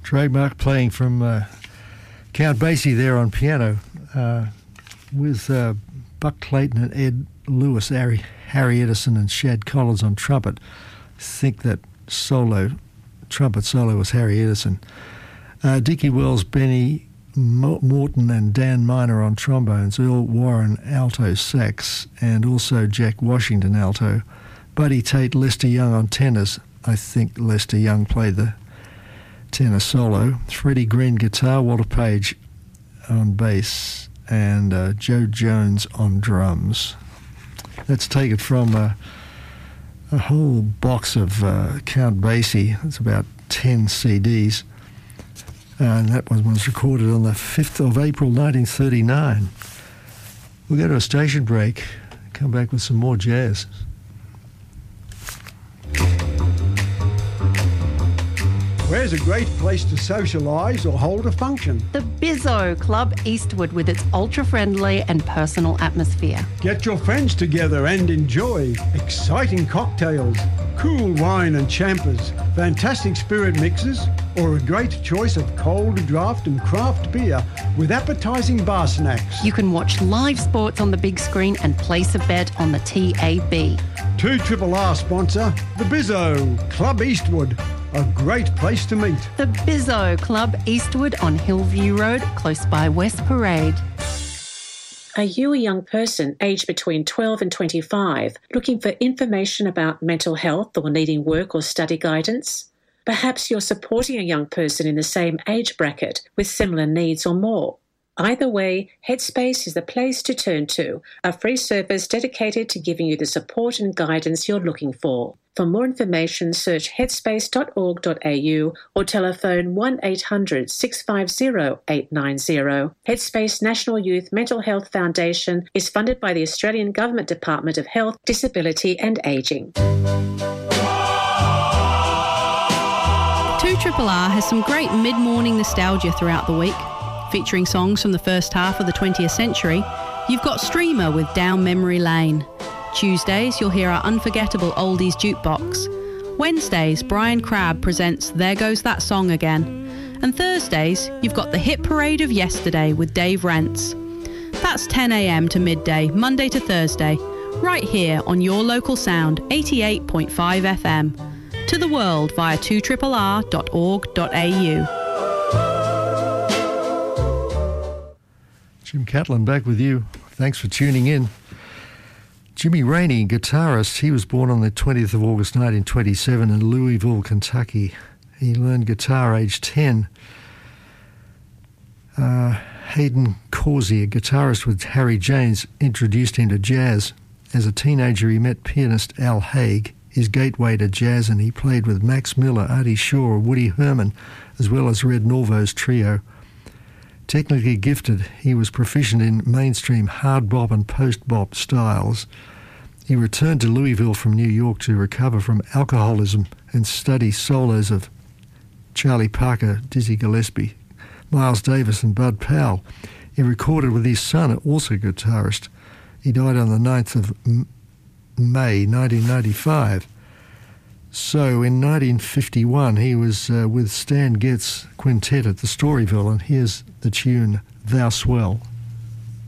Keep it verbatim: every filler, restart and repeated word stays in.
Trademark playing from uh, Count Basie there on piano uh, with uh, Buck Clayton and Ed Lewis, Harry, Harry Edison and Shad Collins on trumpet. I think that solo, trumpet solo was Harry Edison. Uh, Dickie Wells, Benny Morton and Dan Miner on trombones, Earl Warren alto sax, and also Jack Washington alto. Buddy Tate, Lester Young on tenors. I think Lester Young played the tenor solo. Freddie Green guitar, Walter Page on bass, and uh, Joe Jones on drums. Let's take it from uh, a whole box of uh, Count Basie. It's about ten C Ds. Uh, and that one was recorded on the fifth of April nineteen thirty-nine. We'll go to a station break, come back with some more jazz. Where's a great place to socialise or hold a function? The Bizzo Club Eastwood, with its ultra-friendly and personal atmosphere. Get your friends together and enjoy exciting cocktails, cool wine and champers, fantastic spirit mixes, or a great choice of cold draft and craft beer with appetising bar snacks. You can watch live sports on the big screen and place a bet on the T A B. two R R sponsor, the Bizzo Club Eastwood. A great place to meet. The Bizzo Club Eastwood on Hillview Road, close by West Parade. Are you a young person aged between twelve and twenty-five looking for information about mental health or needing work or study guidance? Perhaps you're supporting a young person in the same age bracket with similar needs or more. Either way, Headspace is the place to turn to, a free service dedicated to giving you the support and guidance you're looking for. For more information, search headspace dot org dot a u or telephone one eight hundred six five zero eight nine zero. Headspace National Youth Mental Health Foundation is funded by the Australian Government Department of Health, Disability and Ageing. two R R has some great mid-morning nostalgia throughout the week. Featuring songs from the first half of the twentieth century, you've got Streamer with Down Memory Lane. Tuesdays, you'll hear our unforgettable oldies jukebox. Wednesdays, Brian Crabb presents There Goes That Song Again. And Thursdays, you've got the hit parade of yesterday with Dave Rents. That's ten a m to midday, Monday to Thursday, right here on your local sound, eighty-eight point five F M. To the world via two R R R dot org dot a u. Jim Catlin back with you. Thanks for tuning in. Jimmy Rainey, guitarist, he was born on the twentieth of August nineteen twenty-seven in Louisville, Kentucky. He learned guitar age ten. Uh, Hayden Causey, a guitarist with Harry James, introduced him to jazz. As a teenager, he met pianist Al Haig, his gateway to jazz, and he played with Max Miller, Artie Shaw, Woody Herman, as well as Red Norvo's trio. Technically gifted, he was proficient in mainstream hard bop and post bop styles. He returned to Louisville from New York to recover from alcoholism and study solos of Charlie Parker, Dizzy Gillespie, Miles Davis and Bud Powell. He recorded with his son, also guitarist. He died on the ninth of May nineteen ninety-five. So in nineteen fifty-one, he was uh, with Stan Getz Quintet at the Storyville, and here's the tune, Thou Swell.